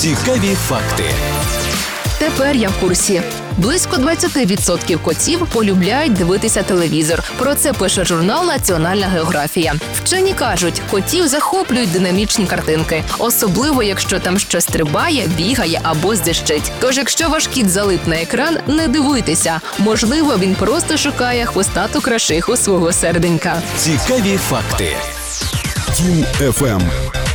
Цікаві факти. Тепер я в курсі. Близько 20% котів полюбляють дивитися телевізор. Про це пише журнал «Національна географія». Вчені кажуть, котів захоплюють динамічні картинки. Особливо, якщо там щось стрибає, бігає або здищить. Тож, якщо ваш кіт залип на екран, не дивуйтеся. Можливо, він просто шукає хвостату крашиху свого серденька. Цікаві факти. Тім FM.